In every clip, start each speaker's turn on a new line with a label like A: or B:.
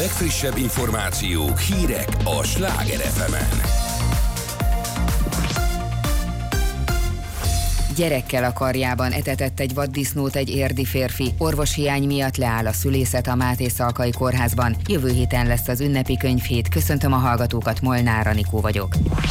A: legfrissebb információk, hírek a Sláger FM-en.
B: Gyerekkel a karjában etetett egy vaddisznót egy érdi férfi. Orvoshiány miatt leáll a szülészet a Mátészalkai kórházban. Jövő héten lesz az ünnepi könyvhét. Köszöntöm a hallgatókat, Molnár Anikó vagyok.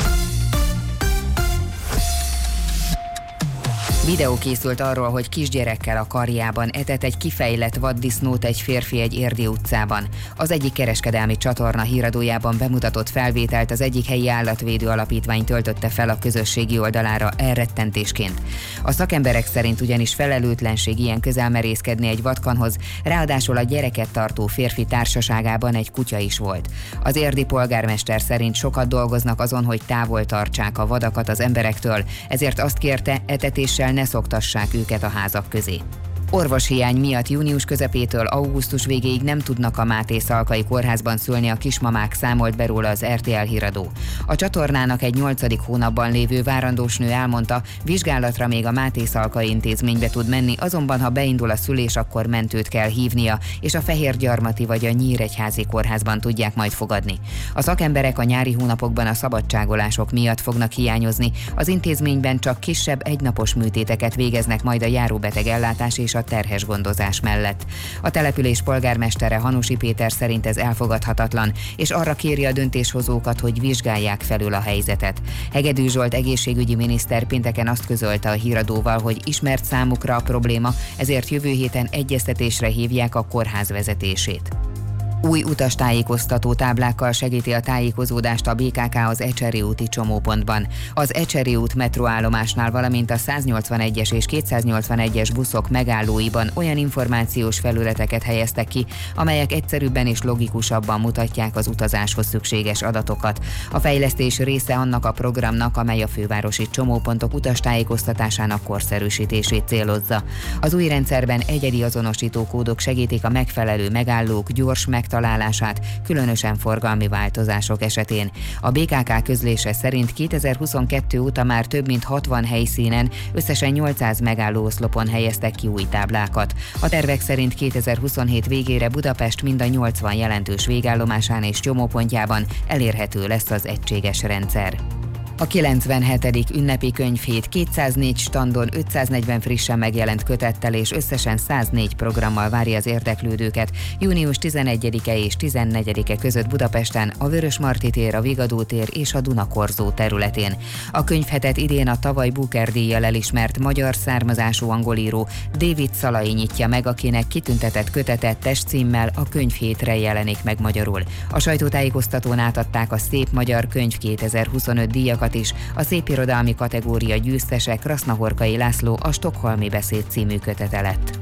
B: Videó készült arról, hogy kisgyerekkel a karjában etett egy kifejlett vaddisznót egy férfi egy érdi utcában. Az egyik kereskedelmi csatorna híradójában bemutatott felvételt az egyik helyi állatvédő alapítvány töltötte fel a közösségi oldalára elrettentésként. A szakemberek szerint ugyanis felelőtlenség ilyen közel merészkedni egy vadkanhoz, ráadásul a gyereket tartó férfi társaságában egy kutya is volt. Az érdi polgármester szerint sokat dolgoznak azon, hogy távol tartsák a vadakat az emberektől, ezért azt kérte, etetéssel ne szoktassák őket a házak közé. Orvoshiány miatt június közepétől augusztus végéig nem tudnak a Mátészalkai kórházban szülni a kismamák, számolt be róla az RTL híradó. A csatornának egy 8. hónapban lévő várandós nő elmondta, vizsgálatra még a Mátészalkai intézménybe tud menni, azonban ha beindul a szülés, akkor mentőt kell hívnia, és a Fehérgyarmati vagy a Nyíregyházi kórházban tudják majd fogadni. A szakemberek a nyári hónapokban a szabadságolások miatt fognak hiányozni, az intézményben csak kisebb egynapos műtéteket végeznek majd a járóbeteg ellátás és a terhes gondozás mellett. A település polgármestere, Hanusi Péter szerint ez elfogadhatatlan, és arra kéri a döntéshozókat, hogy vizsgálják felül a helyzetet. Hegedű Zsolt egészségügyi miniszter pénteken azt közölte a híradóval, hogy ismert számukra a probléma, ezért jövő héten egyeztetésre hívják a kórház vezetését. Új utastájékoztató táblákkal segíti a tájékozódást a BKK az Ecseri úti csomópontban. Az Ecseri út metróállomásnál, valamint a 181-es és 281-es buszok megállóiban olyan információs felületeket helyeztek ki, amelyek egyszerűbben és logikusabban mutatják az utazáshoz szükséges adatokat. A fejlesztés része annak a programnak, amely a fővárosi csomópontok utastájékoztatásának korszerűsítését célozza. Az új rendszerben egyedi azonosítókódok segítik a megfelelő megállók gyors megtalálását, különösen forgalmi változások esetén. A BKK közlése szerint 2022 óta már több mint 60 helyszínen, összesen 800 megállóoszlopon helyeztek ki új táblákat. A tervek szerint 2027 végére Budapest mind a 80 jelentős végállomásán és csomópontjában elérhető lesz az egységes rendszer. A 97. ünnepi könyvhét 204 standon 540 frissen megjelent kötettel és összesen 104 programmal várja az érdeklődőket június 11-e és 14-e között Budapesten, a Vörösmarty tér, a Vigadó tér és a Dunakorzó területén. A könyvhetet idén a tavaly Booker-díjjal elismert magyar származású angolíró David Szalai nyitja meg, akinek kitüntetett kötete testcímmel A könyvhétre jelenik meg magyarul. A sajtótájékoztatón átadták a Szép Magyar Könyv 2025 díjakat is. A szépirodalmi kategória győztese Krasznahorkai László a Stockholmi beszéd című kötete lett.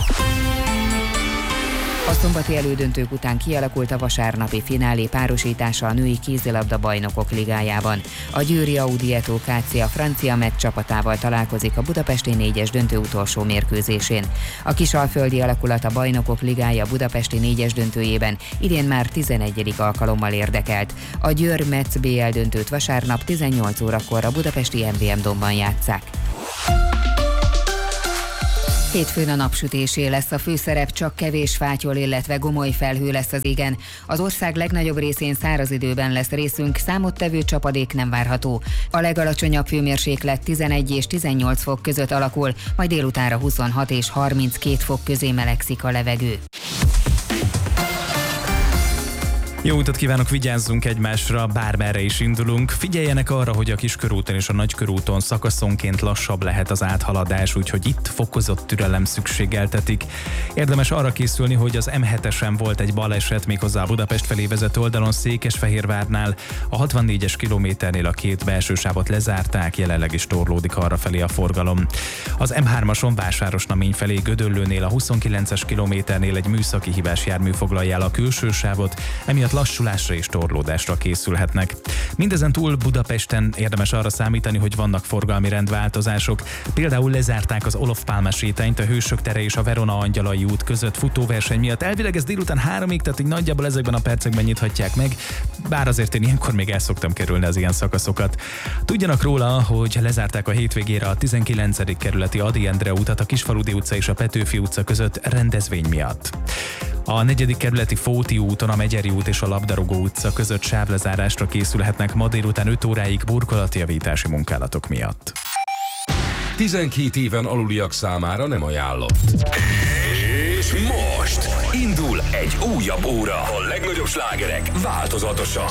B: A szombati elődöntők után kialakult a vasárnapi finálé párosítása a női kézilabda bajnokok ligájában. A győri Audieto KC a francia meccs csapatával találkozik a budapesti 4-es döntő utolsó mérkőzésén. A kisalföldi alakulat a bajnokok ligája budapesti 4-es döntőjében idén már 11. alkalommal érdekelt. A Győr Metz BL döntőt vasárnap 18 órakor a budapesti MVM Domban játsszák. Hétfőn a napsütésé lesz a főszerep, csak kevés fátyol, illetve gomoly felhő lesz az égen. Az ország legnagyobb részén száraz időben lesz részünk, számottevő csapadék nem várható. A legalacsonyabb hőmérséklet 11 és 18 fok között alakul, majd délutánra 26 és 32 fok közé melegszik a levegő.
C: Jó utat kívánok, vigyázzunk egymásra, bármerre is indulunk. Figyeljenek arra, hogy a Kiskörúton és a Nagykörúton szakaszonként lassabb lehet az áthaladás, úgyhogy itt fokozott türelem szükségeltetik. Érdemes arra készülni, hogy az M7-esen volt egy baleset, méghozzá a Budapest felé vezető oldalon Székesfehérvárnál. A 64-es kilométernél a két belső sávot lezárták, jelenleg is torlódik arrafele a forgalom. Az M3-ason Vásárosnamény felé Gödöllőnél a 29-es kilométernél egy műszaki hibás jármű foglalja el a külső sávot, emiatt lassulásra és torlódásra készülhetnek. Mindezen túl Budapesten érdemes arra számítani, hogy vannak forgalmi rendváltozások. Például lezárták az Olof Pálmás sétányt a Hősök tere és a Verona Angyalai út között futóverseny miatt. Elvileg ez délután 3-ig, tehát így nagyjából ezekben a percekben nyithatják meg, bár azért én ilyenkor még el szoktam kerülni az ilyen szakaszokat. Tudjanak róla, hogy lezárták a hétvégére a 19. kerületi Ady Endre utat a Kisfaludy utca és a Petőfi utca között rendezvény miatt. A 4. kerületi Fóti úton a Megyeri út és a Labdarúgó utca között sávlezárásra készülhetnek ma délután 5 óráig burkolatjavítási munkálatok miatt.
A: 12 éven aluliak számára nem ajánlott. És most indul egy újabb óra. A legnagyobb slágerek változatosan.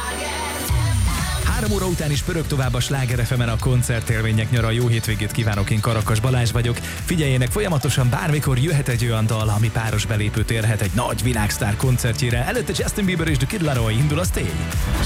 C: 3 óra után is pörög tovább a Sláger FM-en a koncertélmények nyara. Jó hétvégét kívánok, én Karakas Balázs vagyok. Figyeljenek, folyamatosan bármikor jöhet egy olyan dal, ami páros belépőt érhet egy nagy világsztár koncertjére. Előtte Justin Bieber és The Kid Laroi, indul a Stay.